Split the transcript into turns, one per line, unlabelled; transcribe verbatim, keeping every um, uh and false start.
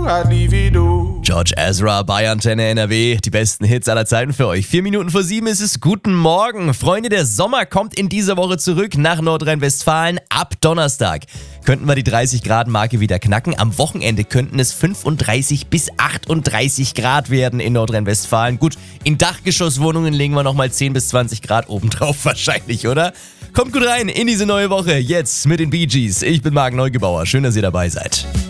grad nie wie du.
George Ezra bei Antenne N R W. Die besten Hits aller Zeiten für euch. Vier Minuten vor sieben ist es. Guten Morgen. Freunde, der Sommer kommt in dieser Woche zurück nach Nordrhein-Westfalen. Ab Donnerstag könnten wir die dreißig Grad Marke wieder knacken. Am Wochenende könnten es fünfunddreißig bis achtunddreißig Grad werden in Nordrhein-Westfalen. Gut, in Dachgeschosswohnungen legen wir nochmal zehn bis zwanzig Grad obendrauf wahrscheinlich, oder? Kommt gut rein in diese neue Woche. Jetzt mit den Bee Gees. Ich bin Marc Neugebauer. Schön, dass ihr dabei seid.